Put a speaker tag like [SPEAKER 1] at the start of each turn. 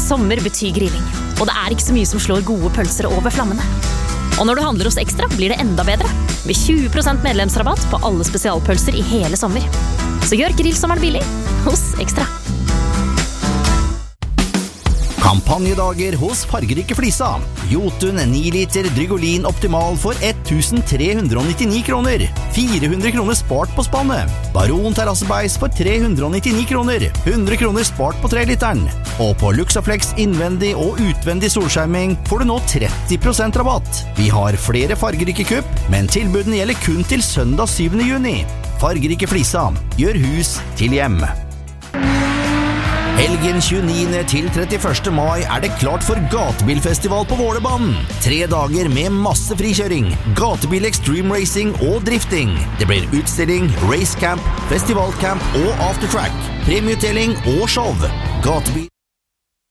[SPEAKER 1] Sommer betyr grilling, og det ikke så mye som slår gode pølser over flammene. Og når du handler hos Ekstra, blir det enda bedre, med 20% medlemsrabatt på alle spesialpølser i hele sommer. Så gjør grillsommeren billig hos Ekstra.
[SPEAKER 2] Kampanjedager hos Fargerike Flisa. Jotun 9 liter Drygolin Optimal for 1399 kroner. 400 kroner spart på spannet. Baron terrassebeis for 399 kroner. 100 kroner spart på 3 literen. Og på Luxaflex innvendig og utvendig solskjerming får du nå 30% rabatt. Vi har flere fargerike kupp, men tilbudene gjelder kun til søndag 7. juni. Fargerike Flisa. Gjør hus til hjem. Helgen 29. til 31. mai det klart for gatebilfestival på Vålerbanen. 3 dager med masse frikjøring, gatebil extreme racing og drifting. Det blir utstilling, racecamp, festivalcamp og aftertrack, premieutdeling og show. Gatebil